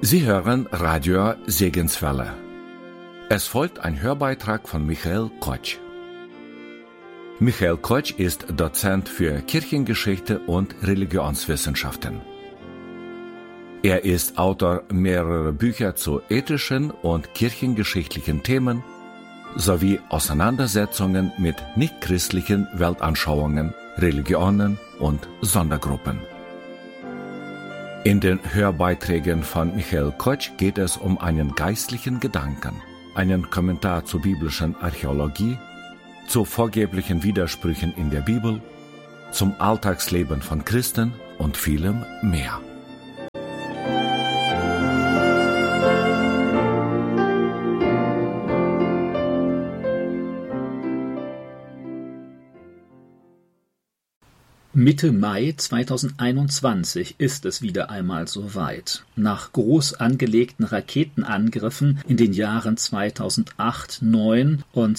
Sie hören Radio Segenswelle. Es folgt ein Hörbeitrag von Michael Kotsch. Michael Kotsch ist Dozent für Kirchengeschichte und Religionswissenschaften. Er ist Autor mehrerer Bücher zu ethischen und kirchengeschichtlichen Themen sowie Auseinandersetzungen mit nichtchristlichen Weltanschauungen, Religionen und Sondergruppen. In den Hörbeiträgen von Michael Kotsch geht es um einen geistlichen Gedanken, einen Kommentar zur biblischen Archäologie, zu vorgeblichen Widersprüchen in der Bibel, zum Alltagsleben von Christen und vielem mehr. Mitte Mai 2021 ist es wieder einmal soweit. Nach groß angelegten Raketenangriffen in den Jahren 2008-9 und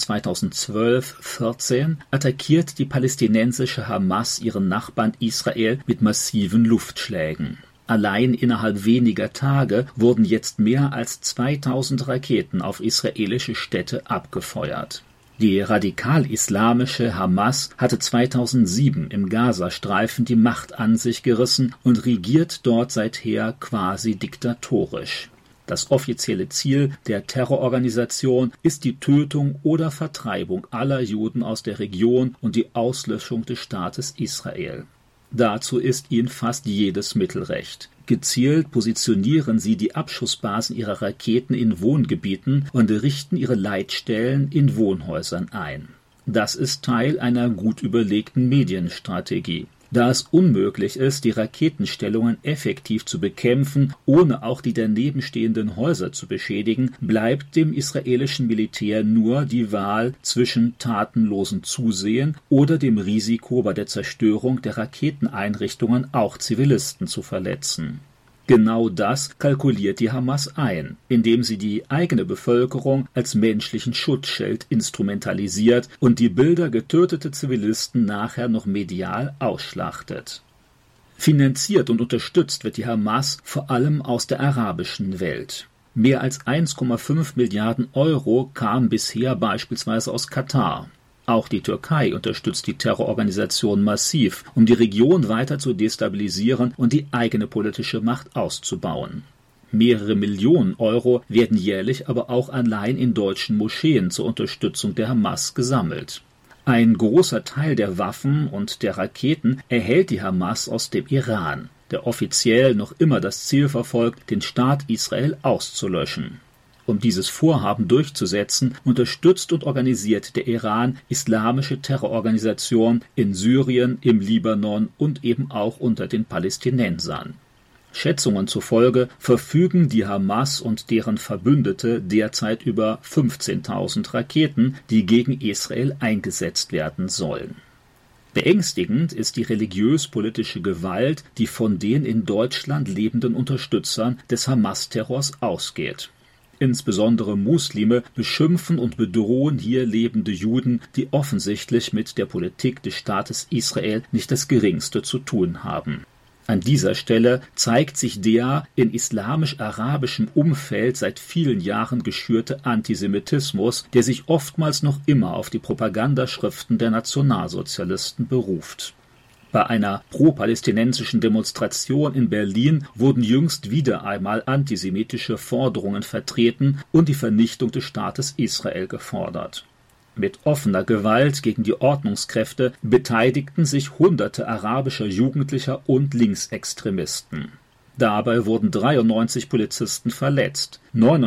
2012-14 attackiert die palästinensische Hamas ihren Nachbarn Israel mit massiven Luftschlägen. Allein innerhalb weniger Tage wurden jetzt mehr als 2000 Raketen auf israelische Städte abgefeuert. Die radikal-islamische Hamas hatte 2007 im Gazastreifen die Macht an sich gerissen und regiert dort seither quasi diktatorisch. Das offizielle Ziel der Terrororganisation ist die Tötung oder Vertreibung aller Juden aus der Region und die Auslöschung des Staates Israel. Dazu ist ihnen fast jedes Mittel recht. Gezielt positionieren sie die Abschussbasen ihrer Raketen in Wohngebieten und richten ihre Leitstellen in Wohnhäusern ein. Das ist Teil einer gut überlegten Medienstrategie. Da es unmöglich ist, die Raketenstellungen effektiv zu bekämpfen, ohne auch die daneben stehenden Häuser zu beschädigen, bleibt dem israelischen Militär nur die Wahl zwischen tatenlosem Zusehen oder dem Risiko, bei der Zerstörung der Raketeneinrichtungen auch Zivilisten zu verletzen. Genau das kalkuliert die Hamas ein, indem sie die eigene Bevölkerung als menschlichen Schutzschild instrumentalisiert und die Bilder getöteter Zivilisten nachher noch medial ausschlachtet. Finanziert und unterstützt wird die Hamas vor allem aus der arabischen Welt. Mehr als 1,5 Milliarden Euro kamen bisher beispielsweise aus Katar. Auch die Türkei unterstützt die Terrororganisation massiv, um die Region weiter zu destabilisieren und die eigene politische Macht auszubauen. Mehrere Millionen Euro werden jährlich aber auch allein in deutschen Moscheen zur Unterstützung der Hamas gesammelt. Ein großer Teil der Waffen und der Raketen erhält die Hamas aus dem Iran, der offiziell noch immer das Ziel verfolgt, den Staat Israel auszulöschen. Um dieses Vorhaben durchzusetzen, unterstützt und organisiert der Iran islamische Terrororganisationen in Syrien, im Libanon und eben auch unter den Palästinensern. Schätzungen zufolge verfügen die Hamas und deren Verbündete derzeit über 15.000 Raketen, die gegen Israel eingesetzt werden sollen. Beängstigend ist die religiös-politische Gewalt, die von den in Deutschland lebenden Unterstützern des Hamas-Terrors ausgeht. Insbesondere Muslime beschimpfen und bedrohen hier lebende Juden, die offensichtlich mit der Politik des Staates Israel nicht das Geringste zu tun haben. An dieser Stelle zeigt sich der in islamisch-arabischem Umfeld seit vielen Jahren geschürte Antisemitismus, der sich oftmals noch immer auf die Propagandaschriften der Nationalsozialisten beruft. Bei einer pro-palästinensischen Demonstration in Berlin wurden jüngst wieder einmal antisemitische Forderungen vertreten und die Vernichtung des Staates Israel gefordert. Mit offener Gewalt gegen die Ordnungskräfte beteiligten sich Hunderte arabischer Jugendlicher und Linksextremisten. Dabei wurden 93 Polizisten verletzt,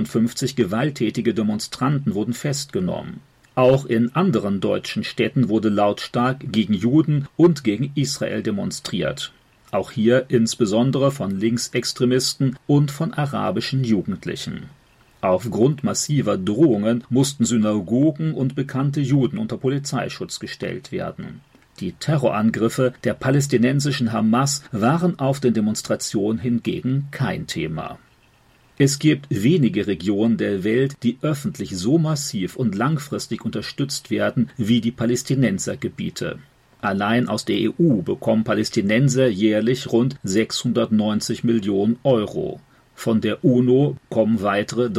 59 gewalttätige Demonstranten wurden festgenommen. Auch in anderen deutschen Städten wurde lautstark gegen Juden und gegen Israel demonstriert. Auch hier insbesondere von Linksextremisten und von arabischen Jugendlichen. Aufgrund massiver Drohungen mussten Synagogen und bekannte Juden unter Polizeischutz gestellt werden. Die Terrorangriffe der palästinensischen Hamas waren auf den Demonstrationen hingegen kein Thema. Es gibt wenige Regionen der Welt, die öffentlich so massiv und langfristig unterstützt werden wie die Palästinensergebiete. Allein aus der EU bekommen Palästinenser jährlich rund 690 Millionen Euro. Von der UNO kommen weitere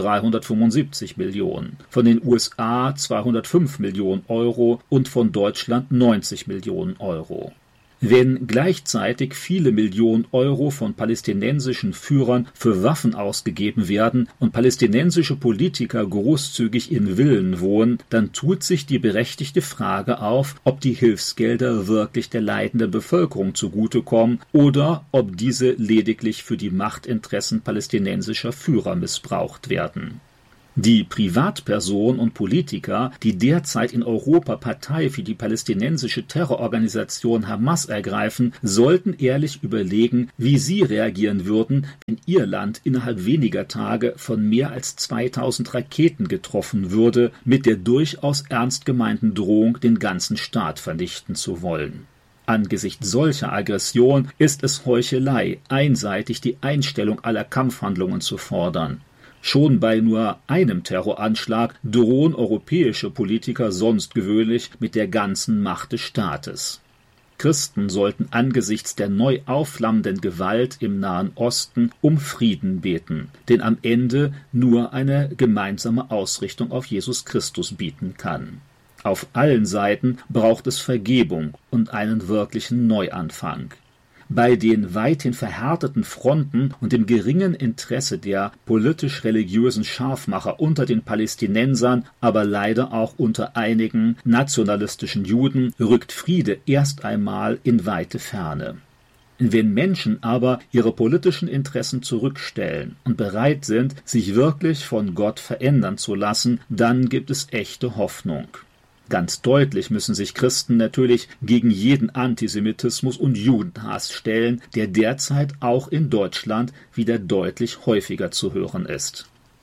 375 Millionen, von den USA 205 Millionen Euro und von Deutschland 90 Millionen Euro. Wenn gleichzeitig viele Millionen Euro von palästinensischen Führern für Waffen ausgegeben werden und palästinensische Politiker großzügig in Villen wohnen, dann tut sich die berechtigte Frage auf, ob die Hilfsgelder wirklich der leidenden Bevölkerung zugutekommen oder ob diese lediglich für die Machtinteressen palästinensischer Führer missbraucht werden. Die Privatpersonen und Politiker, die derzeit in Europa Partei für die palästinensische Terrororganisation Hamas ergreifen, sollten ehrlich überlegen, wie sie reagieren würden, wenn ihr Land innerhalb weniger Tage von mehr als 2000 Raketen getroffen würde, mit der durchaus ernst gemeinten Drohung, den ganzen Staat vernichten zu wollen. Angesichts solcher Aggression ist es Heuchelei, einseitig die Einstellung aller Kampfhandlungen zu fordern. Schon bei nur einem Terroranschlag drohen europäische Politiker sonst gewöhnlich mit der ganzen Macht des Staates. Christen sollten angesichts der neu aufflammenden Gewalt im Nahen Osten um Frieden beten, den am Ende nur eine gemeinsame Ausrichtung auf Jesus Christus bieten kann. Auf allen Seiten braucht es Vergebung und einen wirklichen Neuanfang. Bei den weithin verhärteten Fronten und dem geringen Interesse der politisch-religiösen Scharfmacher unter den Palästinensern, aber leider auch unter einigen nationalistischen Juden, rückt Friede erst einmal in weite Ferne. Wenn Menschen aber ihre politischen Interessen zurückstellen und bereit sind, sich wirklich von Gott verändern zu lassen, dann gibt es echte Hoffnung. Ganz deutlich müssen sich Christen natürlich gegen jeden Antisemitismus und Judenhass stellen, der derzeit auch in Deutschland wieder deutlich häufiger zu hören ist.